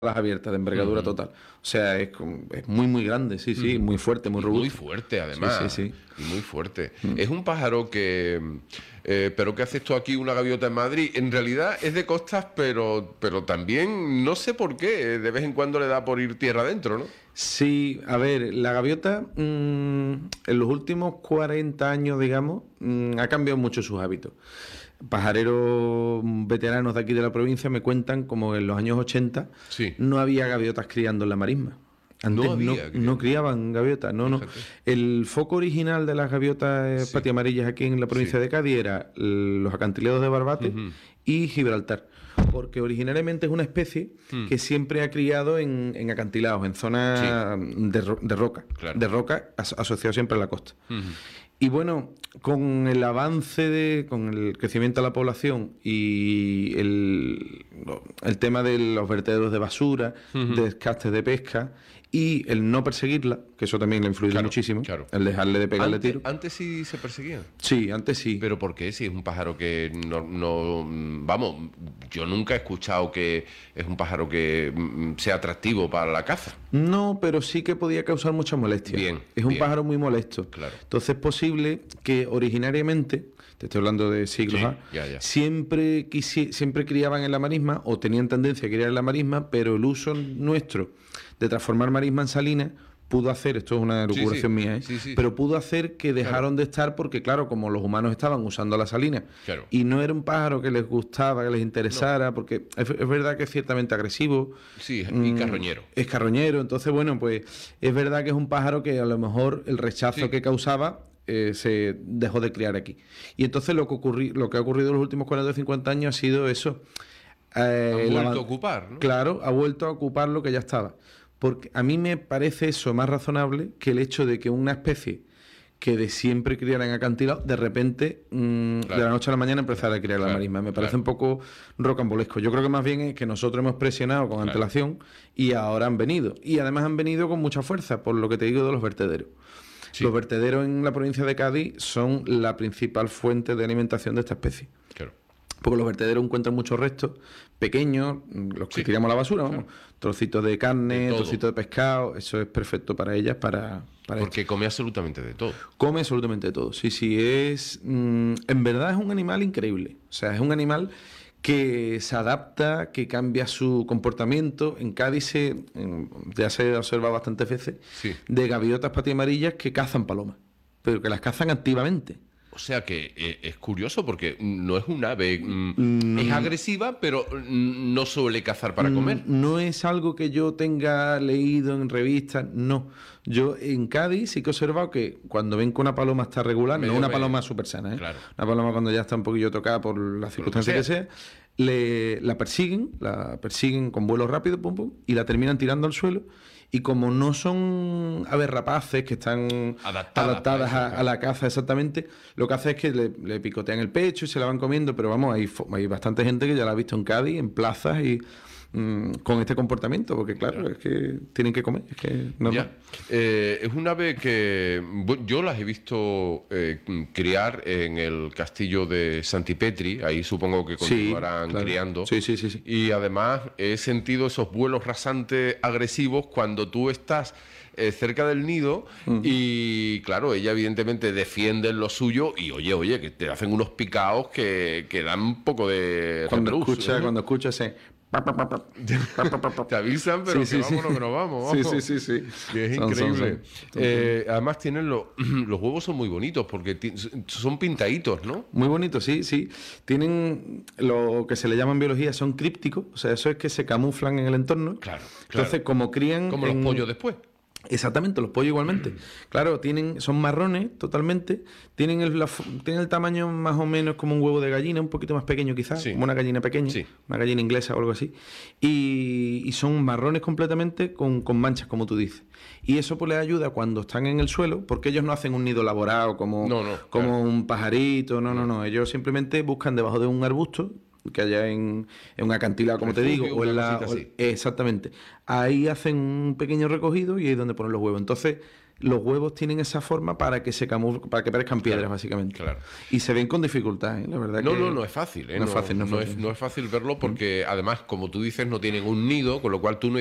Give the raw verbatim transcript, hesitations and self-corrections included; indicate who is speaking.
Speaker 1: alas abiertas, de envergadura
Speaker 2: Ujú.
Speaker 1: total. O sea, es, como- es muy, muy grande, sí, sí,
Speaker 2: Ujú.
Speaker 1: muy fuerte, muy
Speaker 2: Y
Speaker 1: robusto.
Speaker 2: muy fuerte, además.
Speaker 1: Sí, sí,
Speaker 2: Y muy fuerte.
Speaker 1: Mm.
Speaker 2: Es un pájaro que... eh, ¿pero qué haces tú aquí, una gaviota en Madrid? En realidad es de costas, pero, pero también no sé por qué. De vez en cuando le da por ir tierra adentro, ¿no?
Speaker 1: Sí, a ver, la gaviota mm, en los últimos cuarenta años, digamos, mm, ha cambiado mucho sus hábitos. Pajareros veteranos de aquí de la provincia me cuentan como en los años ochenta
Speaker 2: Sí.
Speaker 1: no había gaviotas criando en la marisma. Antes
Speaker 2: No
Speaker 1: no,
Speaker 2: había,
Speaker 1: no
Speaker 2: criando.
Speaker 1: criaban gaviotas, no, no.
Speaker 2: Fíjate.
Speaker 1: El foco original de las gaviotas eh,
Speaker 2: Sí.
Speaker 1: patiamarillas aquí en la provincia
Speaker 2: Sí.
Speaker 1: de Cádiz era l- los acantilados de Barbate
Speaker 2: Ujú.
Speaker 1: y Gibraltar, porque originariamente es una especie
Speaker 2: Mm.
Speaker 1: que siempre ha criado en, en acantilados, en zonas de, ro- de roca,
Speaker 2: Claro.
Speaker 1: de roca as- asociado siempre a la costa.
Speaker 2: Ujú.
Speaker 1: Y bueno, con el avance de, con el crecimiento de la población y el, el tema de los vertederos de basura,
Speaker 2: Ujú.
Speaker 1: de descastes de pesca y el no perseguirla, que eso también le ha influido
Speaker 2: Claro,
Speaker 1: muchísimo,
Speaker 2: claro.
Speaker 1: el dejarle de pegarle
Speaker 2: Antes,
Speaker 1: tiro.
Speaker 2: antes sí se perseguían.
Speaker 1: Sí, antes sí.
Speaker 2: ¿Pero por qué? Si es un pájaro que no, no... Vamos, yo nunca he escuchado que es un pájaro que mm, sea atractivo para la caza.
Speaker 1: No, pero sí que podía causar mucha molestia.
Speaker 2: Bien,
Speaker 1: Es un
Speaker 2: bien.
Speaker 1: pájaro muy molesto.
Speaker 2: Claro.
Speaker 1: Entonces es posible que originariamente, te estoy hablando de siglos
Speaker 2: Sí,
Speaker 1: A,
Speaker 2: ya, ya.
Speaker 1: siempre quisi- siempre criaban en la marisma o tenían tendencia a criar en la marisma, pero el uso nuestro de transformar marisma en salina pudo hacer, esto es una
Speaker 2: Sí,
Speaker 1: elucubración
Speaker 2: sí,
Speaker 1: mía, ¿eh?
Speaker 2: sí, sí.
Speaker 1: pero pudo hacer que dejaron de estar porque, claro, como los humanos estaban usando la salina
Speaker 2: Claro.
Speaker 1: y no era un pájaro que les gustaba, que les interesara, porque es, es verdad que es ciertamente agresivo,
Speaker 2: Sí, y
Speaker 1: Mm,
Speaker 2: carroñero.
Speaker 1: es carroñero, entonces, bueno, pues es verdad que es un pájaro que a lo mejor el rechazo
Speaker 2: Sí.
Speaker 1: que causaba eh, se dejó de criar aquí. Y entonces lo que, ocurri- lo que ha ocurrido en los últimos cuarenta o cincuenta años ha sido eso. Eh,
Speaker 2: Han
Speaker 1: el
Speaker 2: vuelto
Speaker 1: avan-
Speaker 2: a ocupar, ¿no?
Speaker 1: Claro, ha vuelto a ocupar lo que ya estaba. Porque a mí me parece eso más razonable que el hecho de que una especie que de siempre criara en acantilado, de repente, mm,
Speaker 2: Claro.
Speaker 1: de la noche a la mañana empezara a criar la
Speaker 2: Claro,
Speaker 1: marisma. Me parece
Speaker 2: claro.
Speaker 1: un poco rocambolesco. Yo creo que más bien es que nosotros hemos presionado con
Speaker 2: Claro.
Speaker 1: antelación y ahora han venido. Y además han venido con mucha fuerza, por lo que te digo de los vertederos.
Speaker 2: Sí.
Speaker 1: Los vertederos en la provincia de Cádiz son la principal fuente de alimentación de esta especie.
Speaker 2: Claro.
Speaker 1: Porque los vertederos encuentran muchos restos pequeños, los que
Speaker 2: Sí,
Speaker 1: tiramos a la basura, vamos, trocitos de carne,
Speaker 2: De todo.
Speaker 1: trocitos de pescado, eso es perfecto para ellas, para, para
Speaker 2: Porque come absolutamente de todo.
Speaker 1: come absolutamente todo. Sí, sí, es. mm, en verdad es un animal increíble. O sea, es un animal que se adapta, que cambia su comportamiento. En Cádiz se, en- ya se observa bastantes veces
Speaker 2: Sí.
Speaker 1: de gaviotas patiamarillas que cazan palomas, pero que las cazan activamente.
Speaker 2: O sea que eh, es curioso porque no es un ave... mm, es agresiva, pero mm, no suele cazar para comer.
Speaker 1: Mm, No es algo que yo tenga leído en revistas, no. Yo en Cádiz sí que he observado que cuando ven que una paloma está regular,
Speaker 2: Medio
Speaker 1: no una
Speaker 2: ve-
Speaker 1: paloma súper sana, ¿eh?
Speaker 2: Claro.
Speaker 1: Una paloma cuando ya está un poquillo tocada por las circunstancias que sea, le, la persiguen, la persiguen con vuelo rápido, pum, pum, y la terminan tirando al suelo. Y como no son aves rapaces que están
Speaker 2: Adaptadas
Speaker 1: adaptadas
Speaker 2: para eso,
Speaker 1: a,
Speaker 2: claro.
Speaker 1: a la caza exactamente, lo que hace es que le, le picotean el pecho y se la van comiendo, pero vamos, hay, fo- hay bastante gente que ya la ha visto en Cádiz, en plazas y mm, con este comportamiento, porque claro, es que tienen que comer, es que no
Speaker 2: Ya. Eh, es un ave que bueno, yo las he visto eh, criar en el castillo de Santipetri, ahí supongo que
Speaker 1: Sí,
Speaker 2: continuarán
Speaker 1: claro.
Speaker 2: criando.
Speaker 1: Sí, sí, sí, sí.
Speaker 2: Y además he sentido esos vuelos rasantes agresivos cuando tú estás eh, cerca del nido
Speaker 1: Mm.
Speaker 2: y claro, ella evidentemente defiende lo suyo y oye, oye, que te hacen unos picaos que, que dan un poco de
Speaker 1: Cuando
Speaker 2: repelús,
Speaker 1: escucha,
Speaker 2: ¿eh?
Speaker 1: cuando escucha ese... pa, pa, pa, pa, pa, pa, pa, pa.
Speaker 2: Te avisan, pero
Speaker 1: Sí,
Speaker 2: que
Speaker 1: sí, sí.
Speaker 2: vámonos, que nos vamos.
Speaker 1: Sí,
Speaker 2: vamos.
Speaker 1: sí, sí, sí.
Speaker 2: Que es
Speaker 1: Son, son,
Speaker 2: increíble.
Speaker 1: son. Son,
Speaker 2: Eh, además tienen los los huevos son muy bonitos porque ti- son pintaditos, ¿no?
Speaker 1: Muy bonito, sí, sí. Tienen lo que se le llama en biología, son crípticos, o sea, eso es que se camuflan en el entorno.
Speaker 2: Claro,
Speaker 1: Entonces,
Speaker 2: claro.
Speaker 1: como crían...
Speaker 2: Como
Speaker 1: en-
Speaker 2: los pollos después.
Speaker 1: Exactamente, los pollos igualmente. Claro, tienen, son marrones totalmente, tienen el, la fu- tienen el tamaño más o menos como un huevo de gallina, un poquito más pequeño quizás,
Speaker 2: Sí.
Speaker 1: como una gallina pequeña,
Speaker 2: Sí.
Speaker 1: una gallina inglesa o algo así. Y, y son marrones completamente con, con manchas, como tú dices. Y eso pues les ayuda cuando están en el suelo, porque ellos no hacen un nido elaborado como,
Speaker 2: No, no,
Speaker 1: como
Speaker 2: claro.
Speaker 1: un pajarito, no, no, no. Ellos simplemente buscan debajo de un arbusto que haya en, en un acantilado, como te
Speaker 2: Refugio,
Speaker 1: digo, o en
Speaker 2: una
Speaker 1: la...
Speaker 2: cosita
Speaker 1: o-
Speaker 2: así.
Speaker 1: exactamente. Ahí hacen un pequeño recogido y ahí es donde ponen los huevos. Entonces, los huevos tienen esa forma para que se camuf para que parezcan piedras,
Speaker 2: claro,
Speaker 1: básicamente.
Speaker 2: Claro.
Speaker 1: Y se ven con dificultad, ¿eh? La verdad
Speaker 2: No,
Speaker 1: que
Speaker 2: no, no es fácil, ¿eh?
Speaker 1: No, no es fácil, no es
Speaker 2: no
Speaker 1: fácil.
Speaker 2: Es, no es fácil verlo porque, además, como tú dices, no tienen un nido, con lo cual tú no